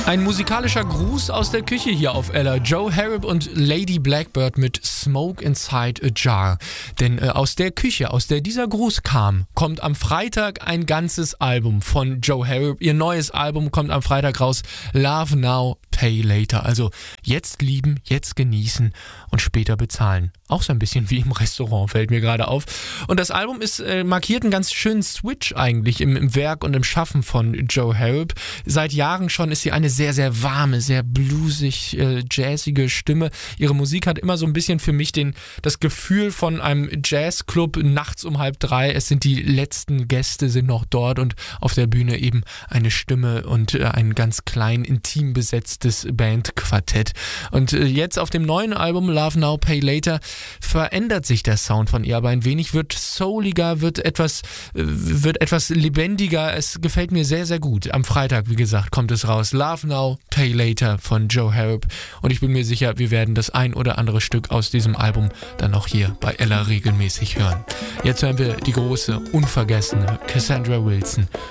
Ein musikalischer Gruß aus der Küche hier auf Ella. Joe Harrop und Lady Blackbird mit Smoke Inside a Jar. Denn aus der Küche, aus der dieser Gruß kam, kommt am Freitag ein ganzes Album von Joe Harrop. Ihr neues Album kommt am Freitag raus. Love Now, Pay Later. Also jetzt lieben, jetzt genießen und später bezahlen. Auch so ein bisschen wie im Restaurant, fällt mir gerade auf. Und das Album markiert einen ganz schönen Switch eigentlich im Werk und im Schaffen von Joe Harrop. Seit Jahren schon ist sie eine sehr, sehr warme, sehr bluesig, jazzige Stimme. Ihre Musik hat immer so ein bisschen für mich das Gefühl von einem Jazzclub nachts um 2:30. Es sind die letzten Gäste sind noch dort und auf der Bühne eben eine Stimme und ein ganz klein, intim besetztes Bandquartett. Und jetzt auf dem neuen Album Love Now, Pay Later verändert sich der Sound von ihr aber ein wenig, wird souliger, wird etwas lebendiger. Es gefällt mir sehr, sehr gut. Am Freitag, wie gesagt, kommt es raus. Love Now, Pay Later von Joe Harrop. Und ich bin mir sicher, wir werden das ein oder andere Stück aus diesem Album dann auch hier bei Ella regelmäßig hören. Jetzt hören wir die große, unvergessene Cassandra Wilson